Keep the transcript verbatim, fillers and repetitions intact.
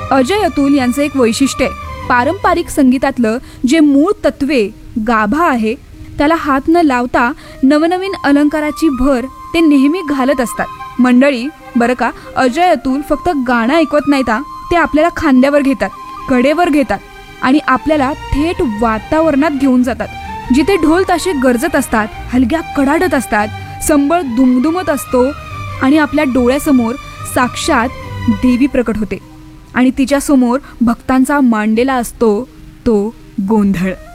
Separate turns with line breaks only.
अजय अतुल यांचं एक वैशिष्ट्य आहे, पारंपरिक संगीतातलं जे मूळ तत्वे गाभा आहे त्याला हात न लावता नवनवीन अलंकाराची भर ते नेहमी घालत असतात। मंडळी बरं का, अजय अतुल फक्त गाणं ऐकवत नाहीत, ते आपल्याला खांद्यावर घेतात, कडेवर घेतात आणि आपल्याला थेट वातावरणात घेऊन जातात, जिथे ढोल ताशे गरजत असतात, हलग्या कडाडत असतात, संबळ दुमदुमत असतो आणि आपल्या डोळ्यासमोर साक्षात देवी प्रकट होते आणि तिच्यासमोर भक्तांचा मांडलेला असतो तो गोंधळ।